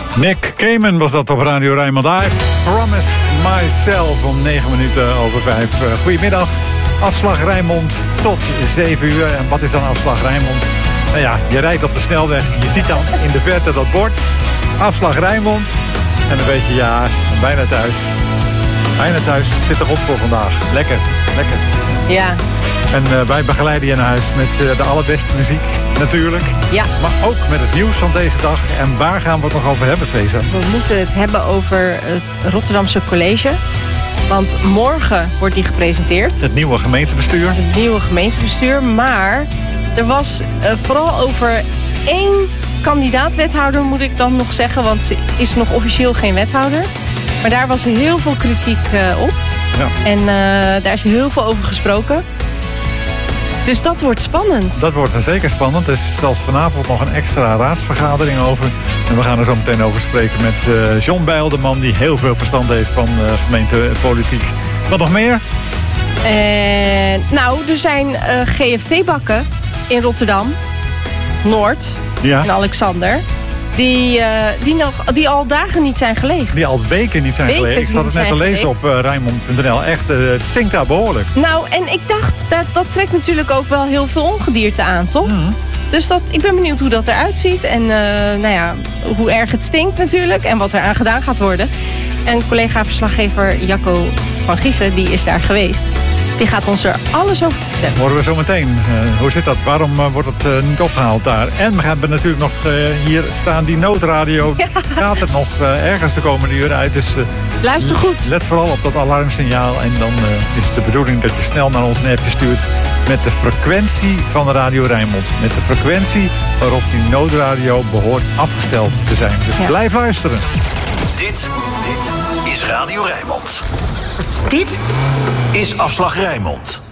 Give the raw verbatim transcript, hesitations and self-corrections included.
Nick Cayman was dat op Radio Rijnmond. I promised myself om negen minuten over vijf. Goedemiddag. Afslag Rijnmond tot zeven uur. En wat is dan afslag Rijnmond? Nou ja, je rijdt op de snelweg. Je ziet dan in de verte dat bord. Afslag Rijnmond. En dan weet je, ja, bijna thuis. Bijna thuis. Zit erop voor vandaag. Lekker, lekker. Ja. En uh, wij begeleiden je naar huis met uh, de allerbeste muziek, natuurlijk. Ja. Maar ook met het nieuws van deze dag. En waar gaan we het nog over hebben, Feza? We moeten het hebben over het Rotterdamse College. Want morgen wordt die gepresenteerd. Het nieuwe gemeentebestuur. Het nieuwe gemeentebestuur. Maar er was uh, vooral over één kandidaat-wethouder, moet ik dan nog zeggen. Want ze is nog officieel geen wethouder. Maar daar was heel veel kritiek uh, op. Ja. En uh, daar is heel veel over gesproken. Dus dat wordt spannend. Dat wordt zeker spannend. Er is zelfs vanavond nog een extra raadsvergadering over. En we gaan er zo meteen over spreken met uh, John Bijl, de man die heel veel verstand heeft van uh, gemeentepolitiek. Wat nog meer? Uh, nou, er zijn uh, G F T-bakken in Rotterdam, Noord ja. en Alexander. Die, uh, die, nog, die al dagen niet zijn geleegd. Die al weken niet zijn weken geleegd. Ik zat het net te lezen op uh, Rijnmond punt n l. Echt, uh, het stinkt daar behoorlijk. Nou, en ik dacht, dat, dat trekt natuurlijk ook wel heel veel ongedierte aan, toch? Mm. Dus dat, ik ben benieuwd hoe dat eruit ziet. En uh, nou ja, hoe erg het stinkt natuurlijk. En wat er aan gedaan gaat worden. En collega-verslaggever Jacco van Giessen, die is daar geweest. Dus die gaat ons er alles over vertellen. Horen we zo meteen. Uh, hoe zit dat? Waarom uh, wordt het uh, niet opgehaald daar? En we hebben natuurlijk nog uh, hier staan die noodradio. Ja. Gaat het nog uh, ergens de komende uren uit. Dus uh, luister goed. Let vooral op dat alarmsignaal. En dan uh, is het de bedoeling dat je snel naar ons een appje stuurt met de frequentie van de Radio Rijnmond. Met de frequentie waarop die noodradio behoort afgesteld te zijn. Dus ja. Blijf luisteren. Dit, dit is Radio Rijnmond. Dit is Afslag Rijnmond.